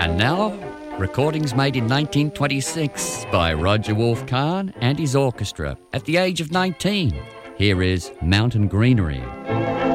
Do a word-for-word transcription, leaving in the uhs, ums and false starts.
And now, recordings made in nineteen twenty-six by Roger Wolf Kahn and his orchestra at the age of nineteen. Here is Mountain Greenery.